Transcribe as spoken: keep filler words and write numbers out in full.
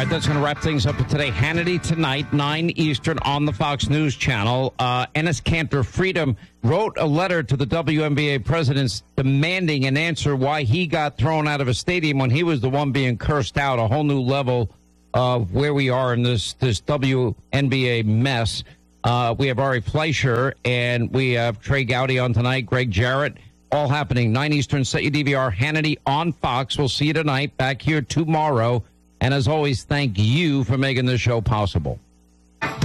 right, that's going to wrap things up for today. Hannity tonight, nine Eastern on the Fox News Channel. Uh, Enes Kanter Freedom wrote a letter to the W N B A presidents demanding an answer why he got thrown out of a stadium when he was the one being cursed out, a whole new level of where we are in this, this W N B A mess. Uh, we have Ari Fleischer and we have Trey Gowdy on tonight, Greg Jarrett, all happening. nine Eastern, set your D V R, Hannity on Fox. We'll see you tonight, back here tomorrow. And as always, thank you for making this show possible.